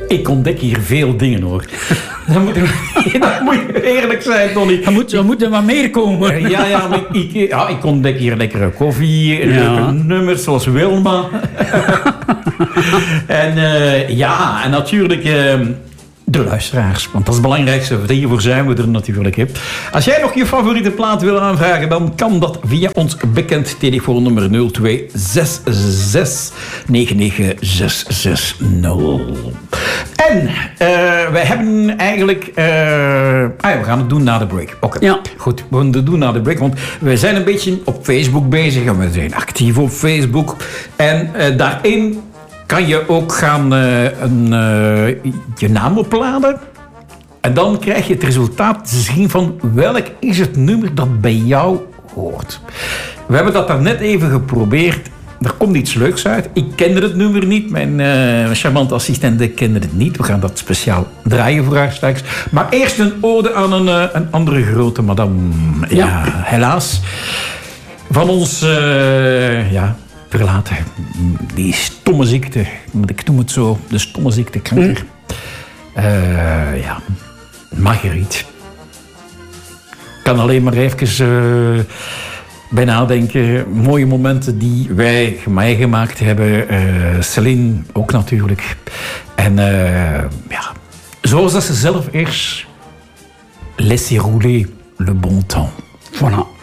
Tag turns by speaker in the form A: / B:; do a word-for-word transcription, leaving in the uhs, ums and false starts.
A: Ik ontdek hier veel dingen, hoor. Dan moet, dan moet je eerlijk zijn, Tony.
B: Er moet, er moet er maar meer komen.
A: Ja, ja, maar ik, ja, ik ontdek hier lekkere koffie,
B: Ja.
A: leuke nummers zoals Wilma. en uh, ja, en natuurlijk uh, de luisteraars. Want dat is het belangrijkste. Hiervoor zijn we er natuurlijk. Hè. Als jij nog je favoriete plaat wil aanvragen, dan kan dat via ons bekend telefoonnummer nul twee zes zes negen negen zes zes nul. En uh, wij hebben eigenlijk... Uh, ah ja, we gaan het doen na de break. Oké, okay.
B: Ja.
A: Goed, we gaan het doen na de break. Want wij zijn een beetje op Facebook bezig. En we zijn actief op Facebook. En uh, daarin kan je ook gaan uh, een, uh, je naam opladen. En dan krijg je het resultaat te zien van welk is het nummer dat bij jou hoort. We hebben dat daarnet even geprobeerd. Er komt iets leuks uit. Ik kende het nummer niet. Mijn uh, charmante assistente kende het niet. We gaan dat speciaal draaien voor haar straks. Maar eerst een ode aan een, uh, een andere grote madame. Ja, ja helaas. Van ons, uh, ja, verlaten. Die stomme ziekte. Ik noem het zo. De stomme ziekte, kanker. Mm. Uh, ja, Marguerite. Ik kan alleen maar even... Uh, bij nadenken, mooie momenten die wij meegemaakt hebben. Uh, Céline ook natuurlijk. En uh, ja, zoals dat ze zelf is, laissez rouler le bon temps.
B: Voilà.